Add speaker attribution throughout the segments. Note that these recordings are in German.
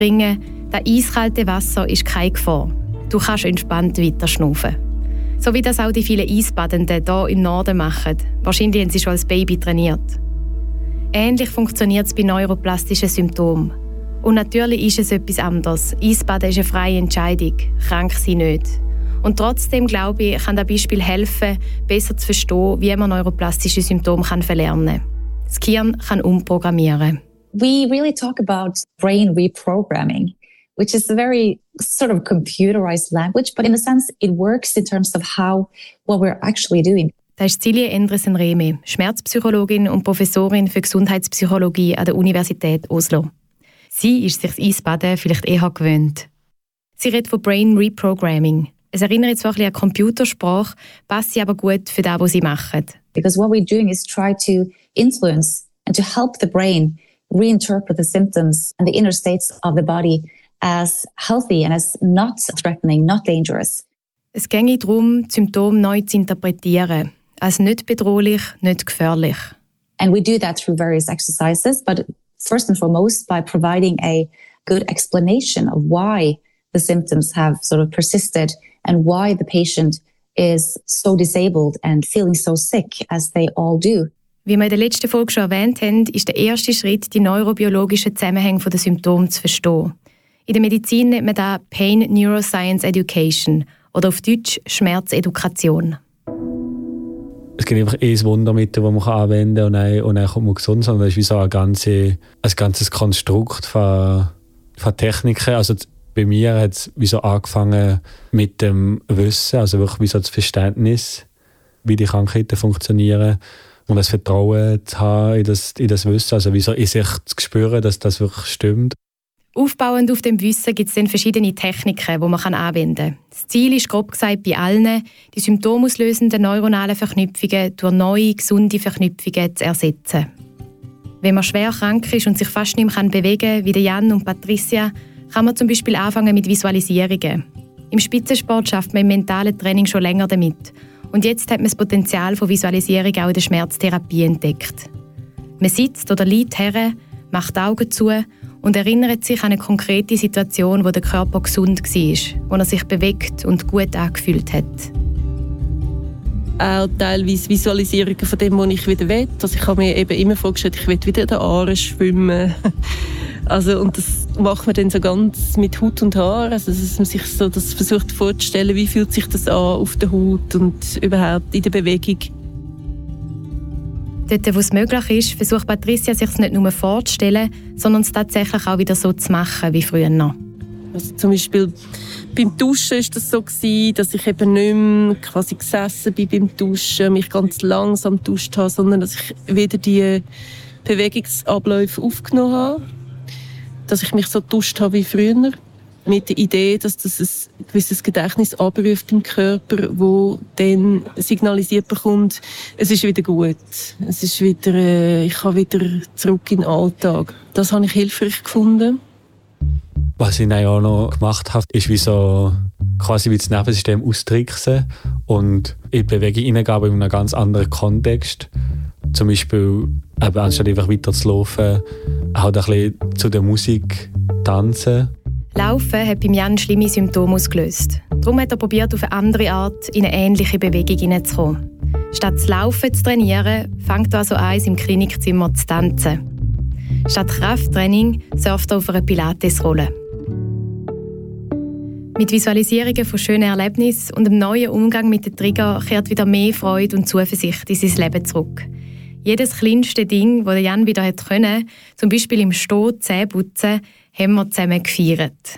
Speaker 1: Das eiskalte Wasser ist keine Gefahr. Du kannst entspannt weiter schnaufen. So wie das auch die vielen Eisbadenden hier im Norden machen. Wahrscheinlich haben sie schon als Baby trainiert. Ähnlich funktioniert es bei neuroplastischen Symptomen. Und natürlich ist es etwas anderes. Eisbaden ist eine freie Entscheidung, krank sein nicht. Und trotzdem, glaube ich, kann das Beispiel helfen, besser zu verstehen, wie man neuroplastische Symptome verlernen kann. Das Gehirn kann umprogrammieren.
Speaker 2: We really talk about brain reprogramming, which is a very sort of computerized language, but in a sense it works in terms of what we're actually doing.
Speaker 1: Das ist Silje Endresen-Rehme, Schmerzpsychologin und Professorin für Gesundheitspsychologie an der Universität Oslo. Sie ist sich das Eisbaden vielleicht eher gewöhnt. Sie redet von Brain Reprogramming. Es erinnert zwar ein bisschen an Computersprache, passt sie aber gut für das, was sie machen.
Speaker 2: Because what we're doing is try to influence and to help the brain reinterpret the symptoms and the inner states of the body as healthy and as not threatening, not dangerous.
Speaker 1: Es ginge darum, die Symptome neu zu interpretieren, als nicht bedrohlich, nicht gefährlich.
Speaker 2: And we do that through various exercises, but first and foremost by providing a good explanation of why the symptoms have sort of persisted and why the patient is so disabled and feeling so sick as they all do.
Speaker 1: Wie wir in der letzten Folge schon erwähnt haben, ist der erste Schritt, die neurobiologischen Zusammenhänge der Symptome zu verstehen. In der Medizin nennt man das Pain Neuroscience Education oder auf Deutsch Schmerzedukation.
Speaker 3: Es gibt einfach ein Wundermittel, das man anwenden kann und dann kommt man gesund, sondern es ist wie so ein ganzes Konstrukt von Techniken. Also bei mir hat es wie so angefangen mit dem Wissen, also wirklich wie so das Verständnis, wie die Krankheiten funktionieren. Und das Vertrauen zu haben in das Wissen, also wie so in sich zu spüren, dass das wirklich stimmt.
Speaker 1: Aufbauend auf dem Wissen gibt es dann verschiedene Techniken, die man anwenden kann. Das Ziel ist, grob gesagt, bei allen, die symptomauslösenden neuronalen Verknüpfungen durch neue, gesunde Verknüpfungen zu ersetzen. Wenn man schwer krank ist und sich fast nicht mehr bewegen kann, wie Jan und Patricia, kann man zum Beispiel anfangen mit Visualisierungen. Im Spitzensport schafft man im mentalen Training schon länger damit. Und jetzt hat man das Potenzial von Visualisierung auch in der Schmerztherapie entdeckt. Man sitzt oder liegt her, macht die Augen zu und erinnert sich an eine konkrete Situation, wo der Körper gesund war, wo er sich bewegt und gut angefühlt hat.
Speaker 4: Auch teilweise Visualisierungen von dem, was ich wieder will. Also ich habe mir eben immer vorgestellt, ich will wieder in den Aare schwimmen. Also, und das macht man dann so ganz mit Haut und Haar. Also, dass man sich so das versucht vorzustellen, wie fühlt sich das an auf der Haut und überhaupt in der Bewegung.
Speaker 1: Dort, wo es möglich ist, versucht Patricia, sich es nicht nur vorzustellen, sondern es tatsächlich auch wieder so zu machen wie früher noch.
Speaker 4: Also zum Beispiel beim Duschen war das so, dass ich eben nicht mehr quasi gesessen bin beim Duschen, mich ganz langsam geduscht habe, sondern dass ich wieder die Bewegungsabläufe aufgenommen habe. Dass ich mich so geduscht habe wie früher. Mit der Idee, dass das ein gewisses Gedächtnis abruft im Körper, wo dann signalisiert bekommt, es ist wieder gut. Es ist wieder, ich kann wieder zurück in den Alltag. Das habe ich hilfreich gefunden.
Speaker 3: Was ich dann auch noch gemacht habe, ist wie so quasi wie das Nervensystem austricksen und in die Bewegung hineingeben in einem ganz anderen Kontext. Zum Beispiel, anstatt einfach weiter zu laufen, halt ein bisschen zu der Musik tanzen.
Speaker 1: Laufen hat beim Jan schlimme Symptome ausgelöst. Darum hat er probiert, auf eine andere Art in eine ähnliche Bewegung hineinzukommen. Statt zu laufen zu trainieren, fängt er also an, im Klinikzimmer zu tanzen. Statt Krafttraining surft er auf einer Pilatesrolle. Mit Visualisierungen von schönen Erlebnissen und einem neuen Umgang mit den Trigger kehrt wieder mehr Freude und Zuversicht in sein Leben zurück. Jedes kleinste Ding, das Jan wieder konnte, zum Beispiel im Stehen Zähne putzen, haben wir zusammen gefeiert.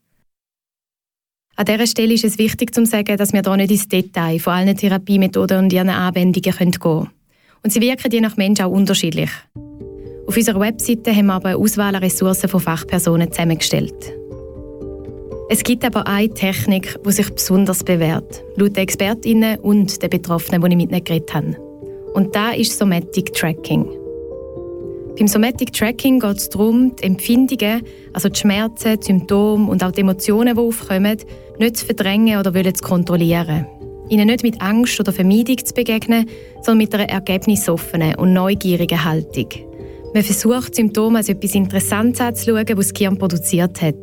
Speaker 1: An dieser Stelle ist es wichtig zu sagen, dass wir hier nicht ins Detail von allen Therapiemethoden und ihren Anwendungen gehen können. Und sie wirken je nach Mensch auch unterschiedlich. Auf unserer Webseite haben wir aber eine Auswahl an Ressourcen von Fachpersonen zusammengestellt. Es gibt aber eine Technik, die sich besonders bewährt, laut den ExpertInnen und den Betroffenen, die ich mit ihnen geredet habe. Und das ist Somatic Tracking. Beim Somatic Tracking geht es darum, die Empfindungen, also die Schmerzen, die Symptome und auch die Emotionen, die aufkommen, nicht zu verdrängen oder zu kontrollieren. Ihnen nicht mit Angst oder Vermeidung zu begegnen, sondern mit einer ergebnisoffenen und neugierigen Haltung. Man versucht, Symptome als etwas Interessantes anzuschauen, was das Gehirn produziert hat.